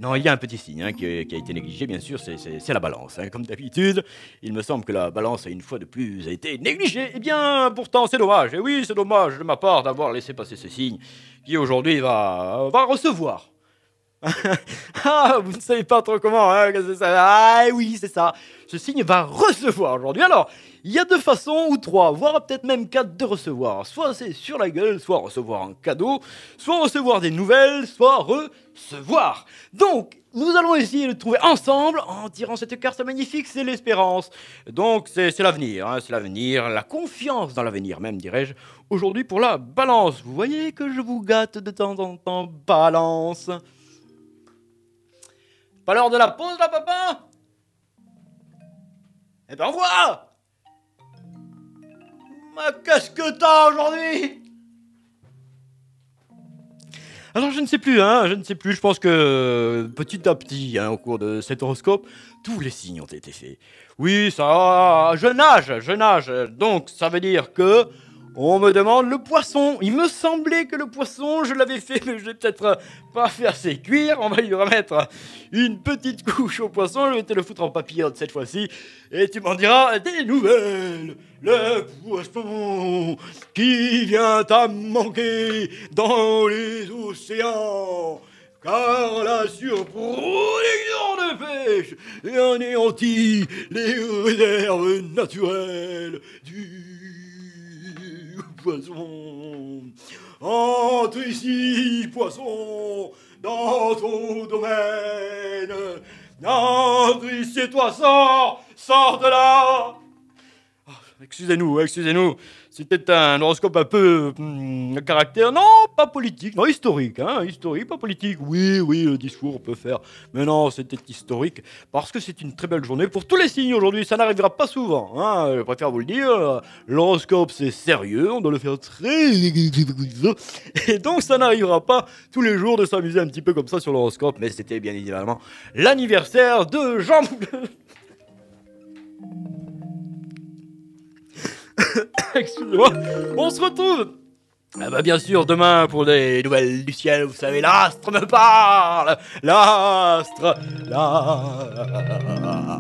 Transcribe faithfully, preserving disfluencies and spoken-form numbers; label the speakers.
Speaker 1: Non, il y a un petit signe hein, qui, qui a été négligé, bien sûr, c'est, c'est, c'est la balance. Hein. Comme d'habitude, il me semble que la balance, une fois de plus, a été négligée. Eh bien, pourtant, c'est dommage. Et oui, c'est dommage de ma part d'avoir laissé passer ce signe qui, aujourd'hui, va, va recevoir. Ah, vous ne savez pas trop comment, hein, que c'est ça. Ah oui, c'est ça. Ce signe va recevoir aujourd'hui. Alors, il y a deux façons, ou trois, voire peut-être même quatre de recevoir. Soit c'est sur la gueule, soit recevoir un cadeau, soit recevoir des nouvelles, soit recevoir. Donc, nous allons essayer de trouver ensemble, en tirant cette carte magnifique, c'est l'espérance. Donc, c'est, c'est l'avenir, hein, c'est l'avenir, la confiance dans l'avenir même, dirais-je. Aujourd'hui, pour la balance, vous voyez que je vous gâte de temps en temps, balance. Pas l'heure de la pause, là, papa? Eh ben, voilà! Mais qu'est-ce que t'as aujourd'hui? Alors, je ne sais plus, hein, je ne sais plus. Je pense que petit à petit, hein, au cours de cet horoscope, tous les signes ont été faits. Oui, ça, je nage, je nage. Donc, ça veut dire que on me demande le poisson. Il me semblait que le poisson, je l'avais fait, mais je l'ai peut-être pas fait assez cuire. On va lui remettre une petite couche au poisson. Je vais te le foutre en papillote cette fois-ci. Et tu m'en diras des nouvelles. Le poisson qui vient à manquer dans les océans. Car la surproduction de pêche anéantit les réserves naturelles du poisson. Entre ici, poisson, dans ton domaine. Entre ici, toi, sors, sors de là. Oh, excusez-nous, excusez-nous. C'était un horoscope un peu hum, caractère, non, pas politique, non, historique, hein, historique, pas politique. Oui, oui, le discours on peut faire, mais non, c'était historique parce que c'est une très belle journée pour tous les signes aujourd'hui. Ça n'arrivera pas souvent, hein, je préfère vous le dire. L'horoscope c'est sérieux, on doit le faire très et donc ça n'arrivera pas tous les jours de s'amuser un petit peu comme ça sur l'horoscope. Mais c'était bien évidemment l'anniversaire de Jean. Excusez-moi. On se retrouve ah bah bien sûr demain pour des nouvelles du ciel. Vous savez, l'astre me parle. L'astre, l'astre.